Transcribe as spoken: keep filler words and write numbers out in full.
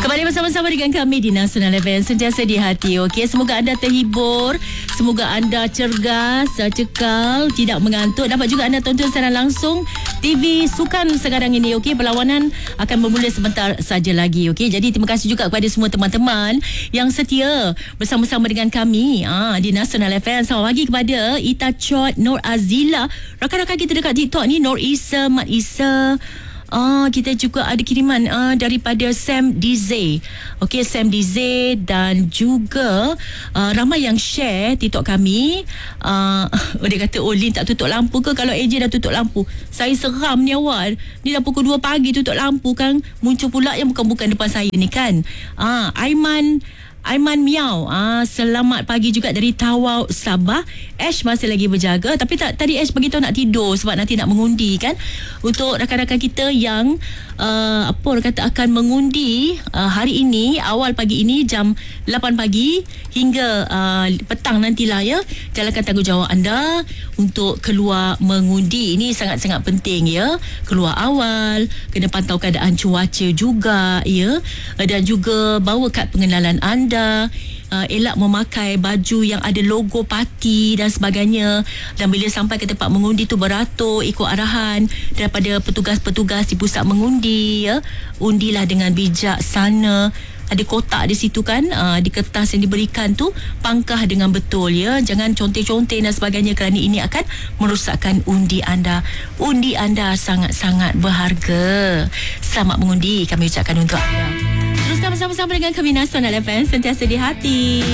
Kembali bersama-sama dengan kami di Nasional F M, sentiasa di hati. Okey, semoga anda terhibur, semoga anda cergas, cekal, tidak mengantuk. Dapat juga anda tonton secara langsung T V Sukan sekarang ini. Okey, perlawanan akan bermula sebentar saja lagi. Okey, jadi terima kasih juga kepada semua teman-teman yang setia bersama-sama dengan kami ah, di Nasional F M. Selamat pagi kepada Ita Chot, Nur Azila, rakan-rakan kita dekat TikTok ni, Nur Isa, Mat Isa. Ah, kita juga ada kiriman ah, daripada Sam Dize. Okey, Sam Dize, dan juga ah, ramai yang share TikTok kami. Ah, oh, dia kata, oh Lin tak tutup lampu ke? Kalau A J dah tutup lampu, saya seram ni awal. Ni dah pukul dua pagi tutup lampu kan. Muncul pula yang bukan-bukan depan saya ni kan. Ah, Aiman Aiman Miau, ah, selamat pagi juga dari Tawau, Sabah. Ash masih lagi berjaga, tapi tak, tadi Ash bagi tahu nak tidur sebab nanti nak mengundi kan. Untuk rakan-rakan kita yang uh, apa orang kata akan mengundi uh, hari ini, awal pagi ini jam lapan pagi hingga uh, petang nantilah ya. Jalankan tanggungjawab anda untuk keluar mengundi. Ini sangat-sangat penting ya. Keluar awal, kena pantau keadaan cuaca juga ya. Dan juga bawa kad pengenalan anda. Uh, elak memakai baju yang ada logo parti dan sebagainya, dan bila sampai ke tempat mengundi tu beratur ikut arahan daripada petugas-petugas di pusat mengundi ya. Undilah dengan bijaksana. Ada kotak di situ kan, uh, di kertas yang diberikan tu pangkah dengan betul ya. Jangan conteh-conteh dan sebagainya, kerana ini akan merosakkan undi anda. Undi anda sangat-sangat berharga. Selamat mengundi kami ucapkan untuk anda. Teruskan bersama-sama dengan kami Nasional F M, sentiasa di hati.